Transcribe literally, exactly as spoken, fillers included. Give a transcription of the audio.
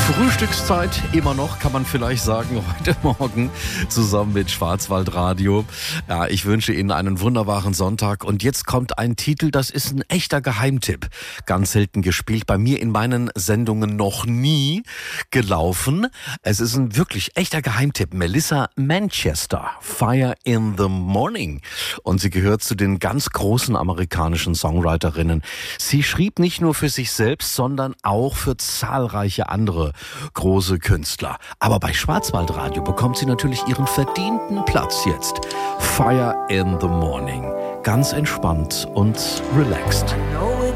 Frühstückszeit immer noch, kann man vielleicht sagen, heute Morgen zusammen mit Schwarzwaldradio. Ja, ich wünsche Ihnen einen wunderbaren Sonntag und jetzt kommt ein Titel, das ist ein echter Geheimtipp. Ganz selten gespielt, bei mir in meinen Sendungen noch nie gelaufen. Es ist ein wirklich echter Geheimtipp. Melissa Manchester, Fire in the Morning. Und sie gehört zu den ganz großen amerikanischen Songwriterinnen. Sie schrieb nicht nur für sich selbst, sondern auch für zahlreiche andere große Künstler. Aber bei Schwarzwaldradio bekommt sie natürlich ihren verdienten Platz jetzt. Fire in the Morning. Ganz entspannt und relaxed. I know it